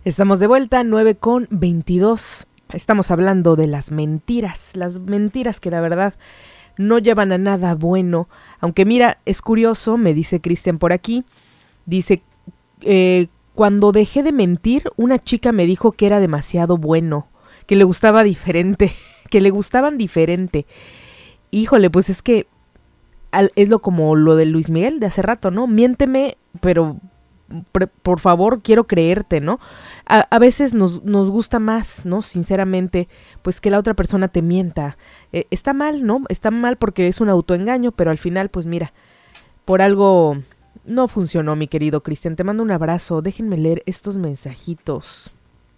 Estamos de vuelta, 9:22. Estamos hablando de las mentiras que la verdad no llevan a nada bueno. Aunque mira, es curioso, me dice Cristian por aquí, dice, cuando dejé de mentir, una chica me dijo que era demasiado bueno, que le gustaba diferente, que le gustaban diferente. Híjole, pues es que es como lo de Luis Miguel de hace rato, ¿no? Miénteme, pero por favor, quiero creerte, ¿no? A veces nos gusta más, ¿no? Sinceramente, pues que la otra persona te mienta. Está mal, ¿no? Está mal porque es un autoengaño, pero al final, pues mira, por algo no funcionó, mi querido Cristian. Te mando un abrazo. Déjenme leer estos mensajitos.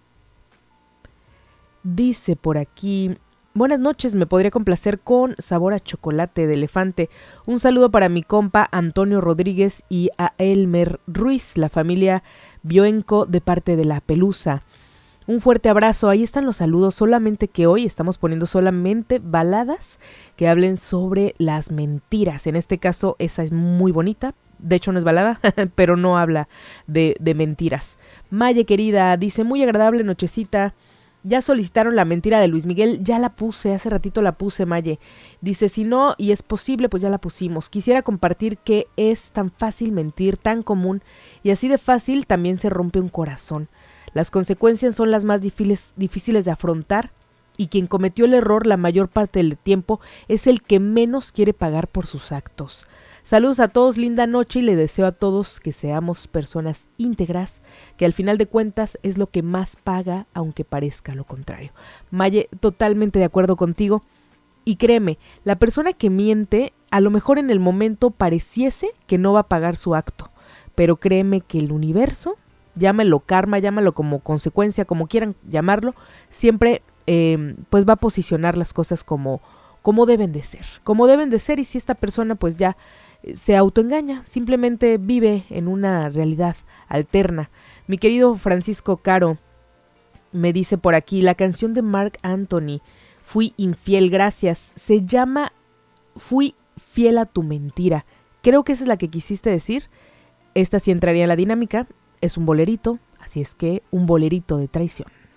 Dice por aquí... Buenas noches, me podría complacer con sabor a chocolate de elefante. Un saludo para mi compa Antonio Rodríguez y a Elmer Ruiz, la familia Bioenco de parte de La Pelusa. Un fuerte abrazo, ahí están los saludos, solamente que hoy estamos poniendo solamente baladas que hablen sobre las mentiras. En este caso, esa es muy bonita, de hecho no es balada, pero no habla de mentiras. Maye querida, dice, muy agradable nochecita. Ya solicitaron la mentira de Luis Miguel, ya la puse, hace ratito la puse, Maye. Dice, si no, y es posible, pues ya la pusimos. Quisiera compartir que es tan fácil mentir, tan común, y así de fácil también se rompe un corazón. Las consecuencias son las más difíciles de afrontar, y quien cometió el error la mayor parte del tiempo es el que menos quiere pagar por sus actos. Saludos a todos, linda noche, y le deseo a todos que seamos personas íntegras, que al final de cuentas es lo que más paga, aunque parezca lo contrario. Maye, totalmente de acuerdo contigo. Y créeme, la persona que miente, a lo mejor en el momento pareciese que no va a pagar su acto, pero créeme que el universo, llámalo karma, llámalo como consecuencia, como quieran llamarlo, siempre pues va a posicionar las cosas como deben de ser, y si esta persona pues ya se autoengaña, simplemente vive en una realidad alterna. Mi querido Francisco Caro me dice por aquí, la canción de Marc Anthony, Fui infiel, gracias, se llama Fui fiel a tu mentira. Creo que esa es la que quisiste decir. Esta sí entraría en la dinámica, es un bolerito, así es que un bolerito de traición.